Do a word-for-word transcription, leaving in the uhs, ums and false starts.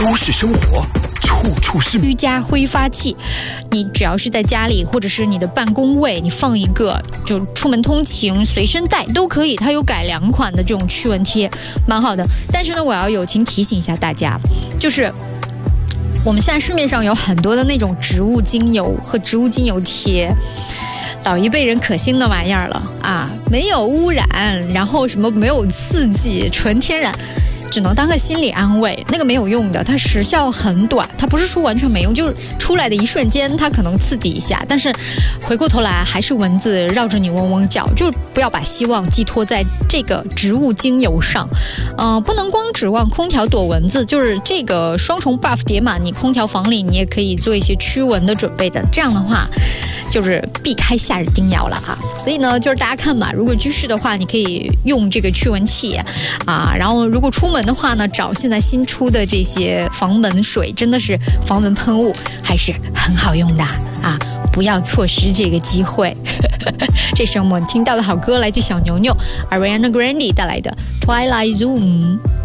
都市生活处处是居家挥发器，你只要是在家里或者是你的办公位，你放一个，就出门通勤随身带都可以。它有改良款的这种驱蚊贴，蛮好的。但是呢，我要友情提醒一下大家，就是我们现在市面上有很多的那种植物精油和植物精油贴，老一辈人可信的玩意儿了啊，没有污染，然后什么没有刺激，纯天然。只能当个心理安慰，那个没有用的，它时效很短，它不是说完全没用，就是出来的一瞬间它可能刺激一下，但是回过头来还是蚊子绕着你嗡嗡叫，就不要把希望寄托在这个植物精油上，呃，不能光指望空调躲蚊子，就是这个双重 buff 叠满，你空调房里你也可以做一些驱蚊的准备的，这样的话就是避开夏日叮咬了哈。所以呢，就是大家看嘛，如果居室的话，你可以用这个驱蚊器啊，然后如果出门的话呢，找现在新出的这些防蚊水，真的是防蚊喷雾，还是很好用的啊！不要错失这个机会。这是我们听到的好歌，来自小牛牛 Ariana Grande 带来的 Twilight Zone。